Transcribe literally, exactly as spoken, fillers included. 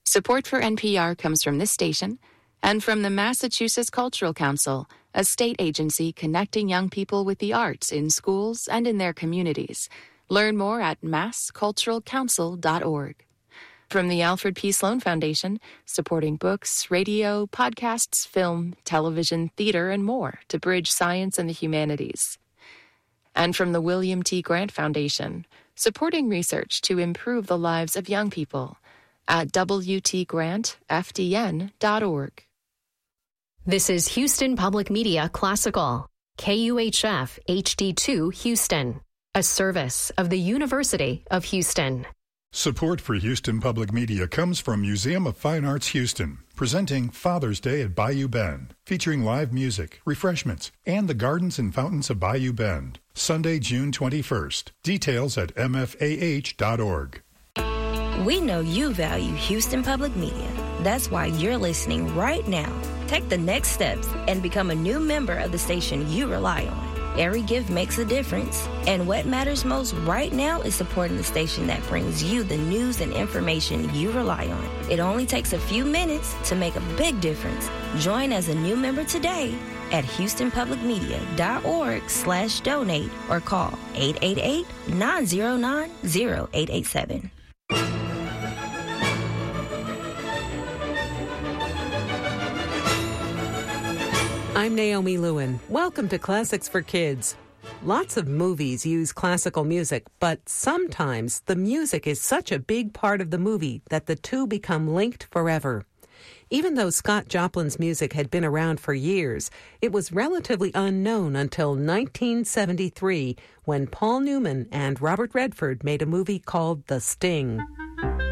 Support for N P R comes from this station and from the Massachusetts Cultural Council, a state agency connecting young people with the arts in schools and in their communities. Learn more at mass cultural council dot org. From the Alfred P. Sloan Foundation, supporting books, radio, podcasts, film, television, theater, and more to bridge science and the humanities. And from the William T. Grant Foundation, supporting research to improve the lives of young people at w t grant f d n dot org. This is Houston Public Media Classical, K U H F H D two Houston, a service of the University of Houston. Support for Houston Public Media comes from Museum of Fine Arts Houston, presenting Father's Day at Bayou Bend, featuring live music, refreshments, and the gardens and fountains of Bayou Bend. Sunday, June twenty-first. Details at m f a h dot org. We know you value Houston Public Media. That's why you're listening right now. Take the next steps and become a new member of the station you rely on. Every gift makes a difference, and what matters most right now is supporting the station that brings you the news and information you rely on. It only takes a few minutes to make a big difference. Join as a new member today at houston public media dot org slash donate or call eight eight eight, nine zero nine, zero eight eight seven. I'm Naomi Lewin. Welcome to Classics for Kids. Lots of movies use classical music, but sometimes the music is such a big part of the movie that the two become linked forever. Even though Scott Joplin's music had been around for years, it was relatively unknown until nineteen seventy-three when Paul Newman and Robert Redford made a movie called The Sting.